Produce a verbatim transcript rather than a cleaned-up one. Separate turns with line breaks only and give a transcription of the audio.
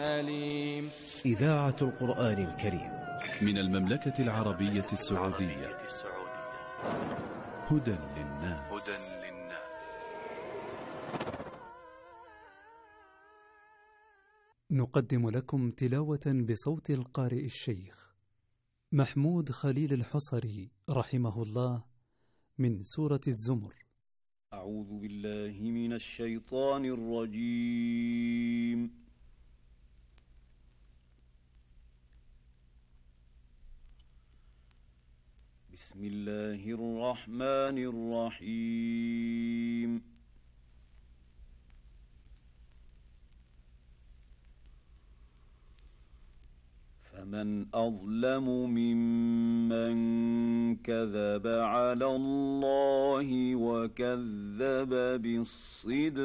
أليم.
إذاعة القرآن الكريم
من المملكة العربية السعودية. هدى للناس.
نقدم لكم تلاوة بصوت القارئ الشيخ محمود خليل الحصري رحمه الله من سورة الزمر.
أعوذ بالله من الشيطان الرجيم. بسم الله الرحمن الرحيم. فمن أظلم ممن كذب على الله وكذب بالصدق